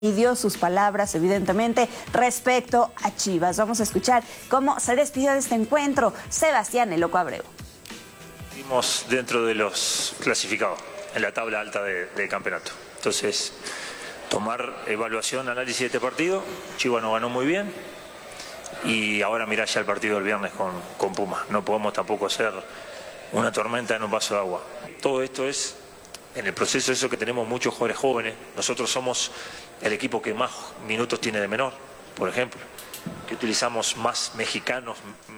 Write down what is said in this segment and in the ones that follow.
y dio sus palabras, evidentemente, respecto a Chivas. Vamos a escuchar cómo se despidió de este encuentro Sebastián El Loco Abreu. Estuvimos dentro de los clasificados en la tabla alta del campeonato. Entonces, tomar evaluación, análisis de este partido. Chivas nos ganó muy bien y ahora mirá ya el partido del viernes con Puma. No podemos tampoco hacer una tormenta en un vaso de agua. Todo esto es en el proceso eso que tenemos muchos jugadores jóvenes. Nosotros somos el equipo que más minutos tiene de menor, por ejemplo, que utilizamos más mexicanos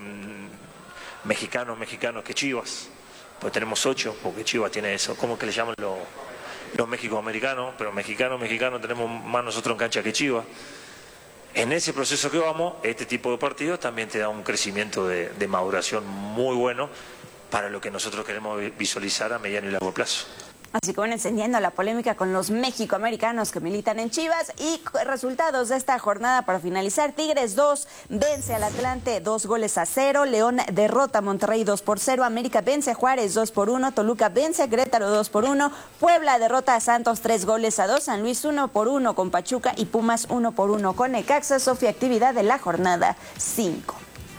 que Chivas, pues tenemos 8, porque Chivas tiene eso, ¿cómo que le llaman los mexicoamericanos? Pero mexicano tenemos más nosotros en cancha que Chivas. En ese proceso que vamos, este tipo de partidos también te da un crecimiento de maduración muy bueno para lo que nosotros queremos visualizar a mediano y largo plazo. Así que van encendiendo la polémica con los mexicoamericanos que militan en Chivas y resultados de esta jornada para finalizar. Tigres 2 vence al Atlante 2-0, León derrota a Monterrey 2-0, América vence a Juárez 2-1, Toluca vence a Querétaro 2-1, Puebla derrota a Santos 3-2, San Luis 1-1 con Pachuca y Pumas 1-1 con Necaxa. Sofía, actividad de la jornada 5.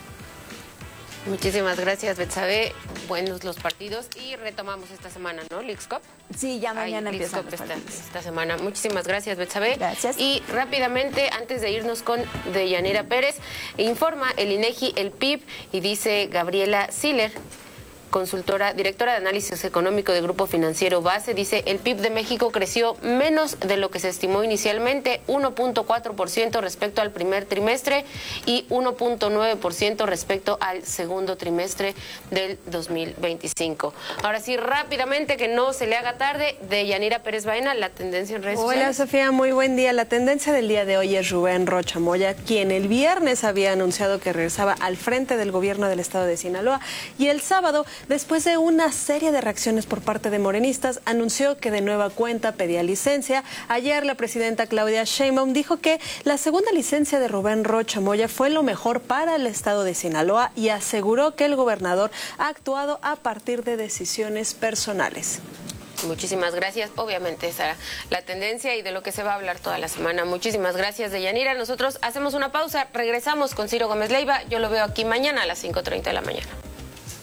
Muchísimas gracias, Betsabe. Buenos los partidos y retomamos esta semana, ¿no? Leagues Cup. Sí, ya mañana empieza esta semana. Muchísimas gracias, Betsabe. Gracias. Y rápidamente, antes de irnos con Deyanira Pérez, informa el INEGI, el PIB, y dice Gabriela Siller, directora de análisis económico de Grupo Financiero Base, dice el PIB de México creció menos de lo que se estimó inicialmente, 1.4% respecto al primer trimestre y 1.9% respecto al segundo trimestre del 2025. Ahora sí, rápidamente, que no se le haga tarde, Deyanira Pérez Baena, la tendencia en redes sociales. Hola, Sofía, muy buen día. La tendencia del día de hoy es Rubén Rocha Moya, quien el viernes había anunciado que regresaba al frente del gobierno del estado de Sinaloa, y el sábado, después de una serie de reacciones por parte de morenistas, anunció que de nueva cuenta pedía licencia. Ayer la presidenta Claudia Sheinbaum dijo que la segunda licencia de Rubén Rocha Moya fue lo mejor para el estado de Sinaloa y aseguró que el gobernador ha actuado a partir de decisiones personales. Muchísimas gracias. Obviamente esa era la tendencia y de lo que se va a hablar toda la semana. Muchísimas gracias, Deyanira. Nosotros hacemos una pausa, regresamos con Ciro Gómez Leiva. Yo lo veo aquí mañana a las 5:30 de la mañana.